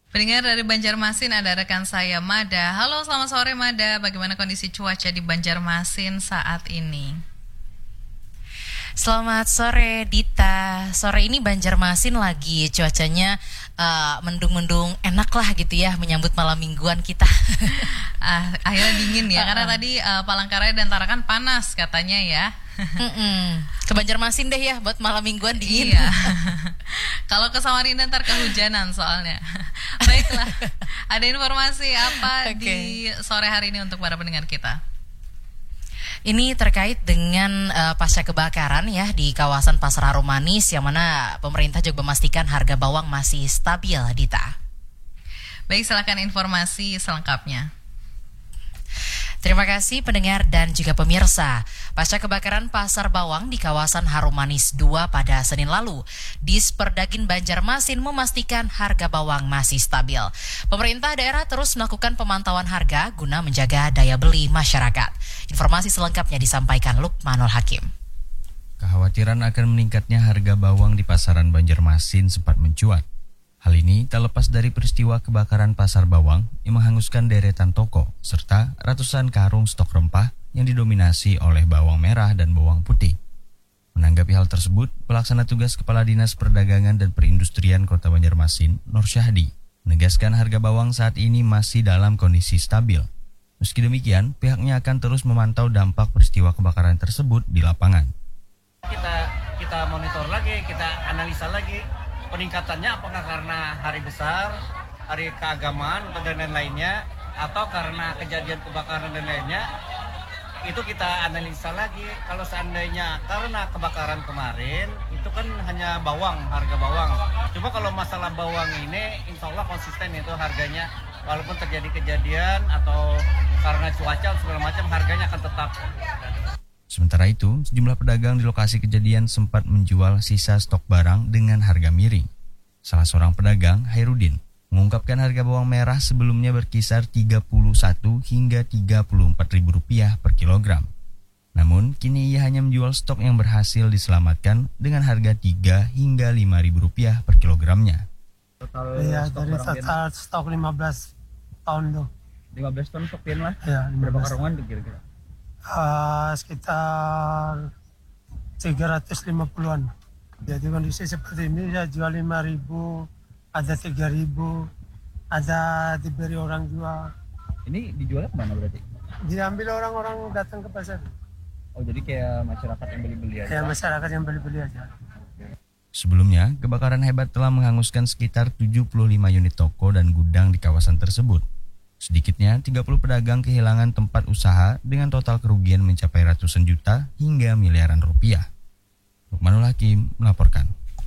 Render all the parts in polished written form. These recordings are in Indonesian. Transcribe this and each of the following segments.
Pendengar dari Banjarmasin, ada rekan saya Mada. Halo, selamat sore Mada. Bagaimana kondisi cuaca di Banjarmasin saat ini? Selamat sore Dita. Sore ini Banjarmasin lagi cuacanya mendung-mendung, enak lah gitu ya menyambut malam mingguan kita. Akhirnya dingin ya, karena tadi Palangkaraya dan Tarakan panas katanya ya. Ke Banjarmasin deh ya buat malam mingguan dingin. Iya. Kalau ke Samarinda ntar kehujanan soalnya. Baiklah, ada informasi apa di sore hari ini untuk para pendengar kita? Ini terkait dengan pasca kebakaran ya di kawasan Pasar Harum Manis, yang mana pemerintah juga memastikan harga bawang masih stabil, Dita. Baik, silakan informasi selengkapnya. Terima kasih pendengar dan juga pemirsa. Pasca kebakaran pasar bawang di kawasan Harum Manis 2 pada Senin lalu, Disperdagin Banjarmasin memastikan harga bawang masih stabil. Pemerintah daerah terus melakukan pemantauan harga guna menjaga daya beli masyarakat. Informasi selengkapnya disampaikan Lukmanul Hakim. Kekhawatiran akan meningkatnya harga bawang di pasaran Banjarmasin sempat mencuat. Hal ini tak lepas dari peristiwa kebakaran pasar bawang yang menghanguskan deretan toko serta ratusan karung stok rempah yang didominasi oleh bawang merah dan bawang putih. Menanggapi hal tersebut, pelaksana tugas Kepala Dinas Perdagangan dan Perindustrian Kota Banjarmasin, Nur Syahdi, menegaskan harga bawang saat ini masih dalam kondisi stabil. Meski demikian, pihaknya akan terus memantau dampak peristiwa kebakaran tersebut di lapangan. Kita monitor lagi, kita analisa lagi. Peningkatannya apakah karena hari besar, hari keagamaan dan lain-lainnya, atau karena kejadian kebakaran dan lainnya, itu kita analisa lagi. Kalau seandainya karena kebakaran kemarin, itu kan hanya bawang, harga bawang. Cuma kalau masalah bawang ini, insya Allah konsisten itu harganya. Walaupun terjadi kejadian atau karena cuaca segala macam, harganya akan tetap. Sementara itu, sejumlah pedagang di lokasi kejadian sempat menjual sisa stok barang dengan harga miring. Salah seorang pedagang, Hairudin, mengungkapkan harga bawang merah sebelumnya berkisar Rp31 hingga Rp34.000 per kilogram. Namun, kini ia hanya menjual stok yang berhasil diselamatkan dengan harga Rp3 hingga Rp5.000 per kilogramnya. Iya, dari total stok 15 ton tuh. 15 ton stok lah? Iya, 15. Berapa karungan tuh kira-kira? Sekitar 350-an. Jadi kondisi seperti ini saya jual 5.000, ada 3.000, ada diberi orang jual. Ini dijual kemana berarti? Diambil orang-orang datang ke pasar. Oh, jadi kayak masyarakat yang beli-beli aja? Ya, masyarakat yang beli-beli aja. Sebelumnya, kebakaran hebat telah menghanguskan sekitar 75 unit toko dan gudang di kawasan tersebut. Sedikitnya 30 pedagang kehilangan tempat usaha dengan total kerugian mencapai ratusan juta hingga miliaran rupiah. Lukmanul Hakim melaporkan.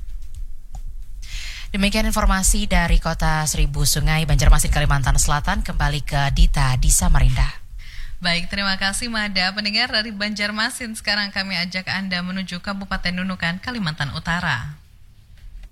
Demikian informasi dari Kota Seribu Sungai, Banjarmasin, Kalimantan Selatan. Kembali ke Dita di Samarinda. Baik, terima kasih Mada. Pendengar dari Banjarmasin, sekarang kami ajak Anda menuju Kabupaten Nunukan, Kalimantan Utara.